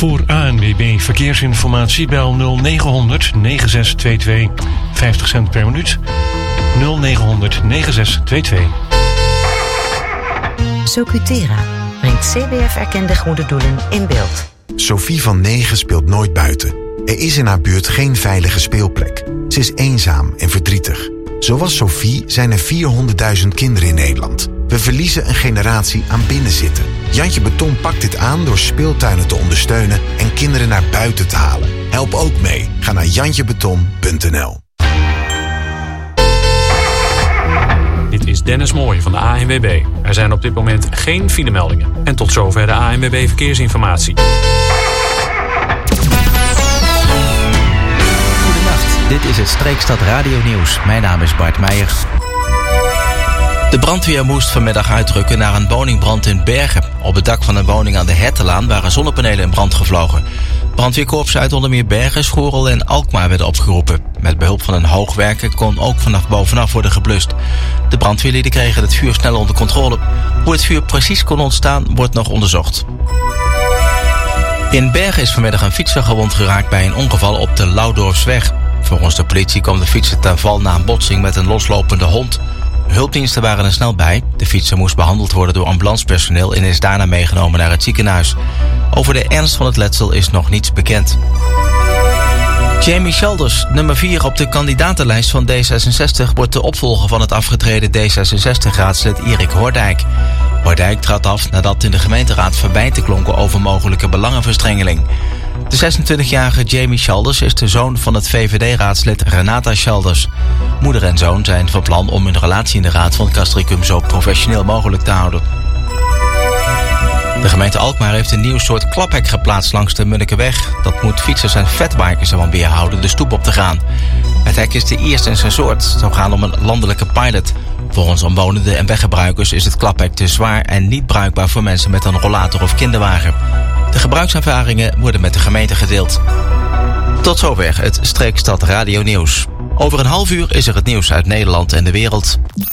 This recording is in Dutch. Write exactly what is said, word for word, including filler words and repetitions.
Voor A N W B Verkeersinformatie bel nul negen negen zes twee twee vijftig cent per minuut. nul negen negen zes twee twee. Socutera brengt C B F-erkende goede doelen in beeld. Sophie van negen speelt nooit buiten. Er is in haar buurt geen veilige speelplek. Ze is eenzaam en verdrietig. Zoals Sophie zijn er vierhonderdduizend kinderen in Nederland. We verliezen een generatie aan binnenzitten. Jantje Beton pakt dit aan door speeltuinen te ondersteunen en kinderen naar buiten te halen. Help ook mee. Ga naar jantje beton punt n l. Dit is Dennis Mooij van de A N W B. Er zijn op dit moment geen filemeldingen. En tot zover de A N W B Verkeersinformatie. Dit is het Streekstad Radio Nieuws. Mijn naam is Bart Meijer. De brandweer moest vanmiddag uitrukken naar een woningbrand in Bergen. Op het dak van een woning aan de Hettelaan waren zonnepanelen in brand gevlogen. Brandweerkorpsen uit onder meer Bergen, Schorel en Alkmaar werden opgeroepen. Met behulp van een hoogwerker kon ook vanaf bovenaf worden geblust. De brandweerlieden kregen het vuur snel onder controle. Hoe het vuur precies kon ontstaan, wordt nog onderzocht. In Bergen is vanmiddag een fietser gewond geraakt bij een ongeval op de Loudorfsweg. Volgens de politie kwam de fietser ten val na een botsing met een loslopende hond. Hulpdiensten waren er snel bij. De fietser moest behandeld worden door ambulancepersoneel en is daarna meegenomen naar het ziekenhuis. Over de ernst van het letsel is nog niets bekend. Jamie Shelders, nummer vier op de kandidatenlijst van D zesenzestig... wordt de opvolger van het afgetreden D zesenzestig-raadslid Erik Hordijk. Hordijk trad af nadat in de gemeenteraad verwijten klonken over mogelijke belangenverstrengeling. De zesentwintigjarige Jamie Shelders is de zoon van het V V D-raadslid Renata Shelders. Moeder en zoon zijn van plan om hun relatie in de raad van Castricum zo professioneel mogelijk te houden. De gemeente Alkmaar heeft een nieuw soort klaphek geplaatst langs de Munnikeweg. Dat moet fietsers en fatbikers ervan weerhouden de stoep op te gaan. Het hek is de eerste in zijn soort. Het zou gaan om een landelijke pilot. Volgens omwonenden en weggebruikers is het klaphek te zwaar en niet bruikbaar voor mensen met een rollator of kinderwagen. De gebruikservaringen worden met de gemeente gedeeld. Tot zover het Streekstad Radio Nieuws. Over een half uur is er het nieuws uit Nederland en de wereld.